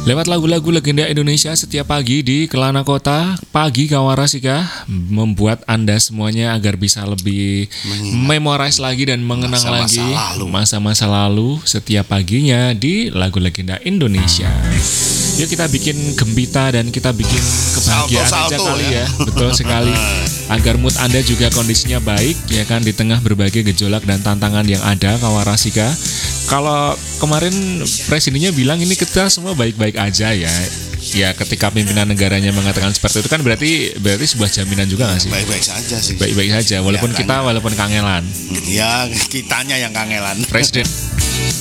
Lewat lagu-lagu legenda Indonesia setiap pagi di Kelana Kota, Pagi Kawarasika membuat Anda semuanya agar bisa lebih memorize lagi dan mengenang lagi masa-masa lalu setiap paginya di lagu legenda Indonesia. Yuk kita bikin gembita dan kita bikin kebahagiaan aja kali ya. Betul sekali. Agar mood Anda juga kondisinya baik ya kan di tengah berbagai gejolak dan tantangan yang ada Kawarasika. Kalau kemarin presidennya bilang ini kita semua baik-baik aja ya. Ya ketika pimpinan negaranya mengatakan seperti itu kan berarti sebuah jaminan juga nggak sih? Baik-baik saja sih. Baik-baik saja walaupun ya, kita walaupun kangelan. Ya kitanya yang kangelan. Presiden